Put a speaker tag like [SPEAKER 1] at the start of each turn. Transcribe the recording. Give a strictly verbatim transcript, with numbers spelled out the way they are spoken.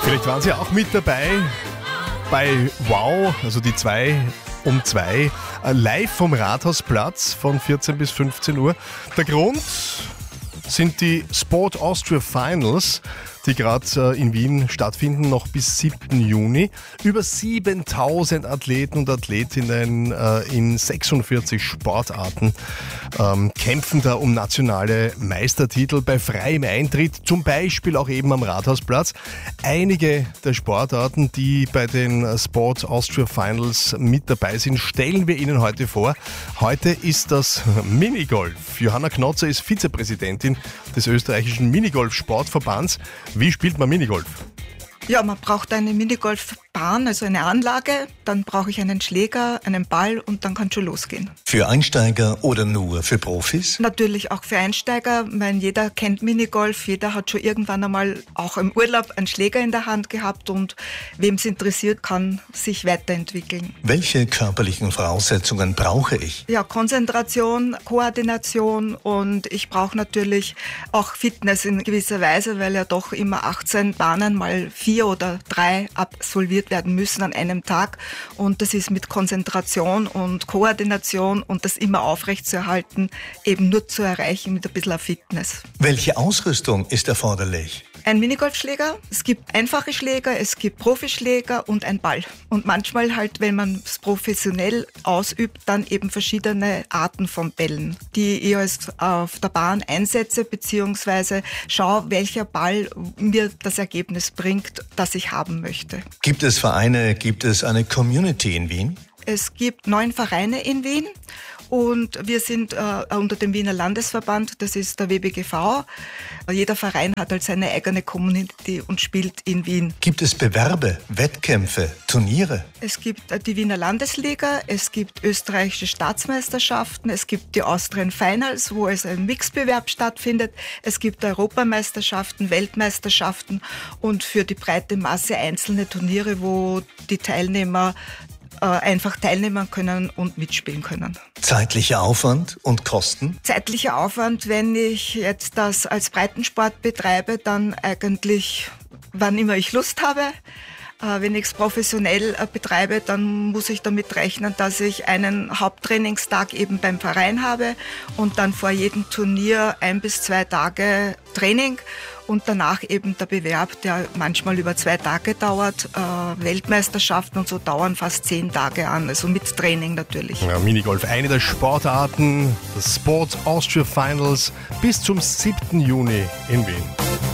[SPEAKER 1] Vielleicht waren Sie auch mit dabei bei Wow, also die zwei um zwei, live vom Rathausplatz von vierzehn bis fünfzehn Uhr. Der Grund sind die Sport Austria Finals, die gerade in Wien stattfinden, noch bis siebten Juni. Über siebentausend Athleten und Athletinnen äh, in sechsundvierzig Sportarten ähm, kämpfen da um nationale Meistertitel bei freiem Eintritt, zum Beispiel auch eben am Rathausplatz. Einige der Sportarten, die bei den Sport Austria Finals mit dabei sind, stellen wir Ihnen heute vor. Heute ist das Minigolf. Johanna Knotzer ist Vizepräsidentin des österreichischen Minigolf-Sportverbands. Wie spielt man Minigolf?
[SPEAKER 2] Ja, man braucht eine Minigolfbahn, also eine Anlage, dann brauche ich einen Schläger, einen Ball und dann kann schon losgehen.
[SPEAKER 3] Für Einsteiger oder nur für Profis?
[SPEAKER 2] Natürlich auch für Einsteiger, weil jeder kennt Minigolf, jeder hat schon irgendwann einmal auch im Urlaub einen Schläger in der Hand gehabt und wem es interessiert, kann sich weiterentwickeln.
[SPEAKER 3] Welche körperlichen Voraussetzungen brauche ich?
[SPEAKER 2] Ja, Konzentration, Koordination und ich brauche natürlich auch Fitness in gewisser Weise, weil ja doch immer achtzehn Bahnen mal vier oder drei absolviert werden müssen an einem Tag und das ist mit Konzentration und Koordination und das immer aufrechtzuerhalten eben nur zu erreichen mit ein bisschen Fitness.
[SPEAKER 3] Welche Ausrüstung ist erforderlich?
[SPEAKER 2] Ein Minigolfschläger, es gibt einfache Schläger, es gibt Profischläger und ein Ball. Und manchmal halt, wenn man es professionell ausübt, dann eben verschiedene Arten von Bällen, die ich als auf der Bahn einsetze, beziehungsweise schaue, welcher Ball mir das Ergebnis bringt, das ich haben möchte.
[SPEAKER 3] Gibt es Vereine, gibt es eine Community in Wien?
[SPEAKER 2] Es gibt neun Vereine in Wien. Und wir sind äh, unter dem Wiener Landesverband, das ist der W B G V. Jeder Verein hat halt seine eigene Community und spielt in Wien.
[SPEAKER 3] Gibt es Bewerbe, Wettkämpfe, Turniere?
[SPEAKER 2] Es gibt äh, die Wiener Landesliga, es gibt österreichische Staatsmeisterschaften, es gibt die Austrian Finals, wo es ein Mixbewerb stattfindet. Es gibt Europameisterschaften, Weltmeisterschaften und für die breite Masse einzelne Turniere, wo die Teilnehmer einfach teilnehmen können und mitspielen können.
[SPEAKER 3] Zeitlicher Aufwand und Kosten?
[SPEAKER 2] Zeitlicher Aufwand, wenn ich jetzt das als Breitensport betreibe, dann eigentlich, wann immer ich Lust habe. Wenn ich es professionell betreibe, dann muss ich damit rechnen, dass ich einen Haupttrainingstag eben beim Verein habe und dann vor jedem Turnier ein bis zwei Tage Training und danach eben der Bewerb, der manchmal über zwei Tage dauert. Äh, Weltmeisterschaften und so dauern fast zehn Tage an, also mit Training natürlich.
[SPEAKER 1] Ja, Minigolf, eine der Sportarten, das Sport Austria Finals bis zum siebten Juni in Wien.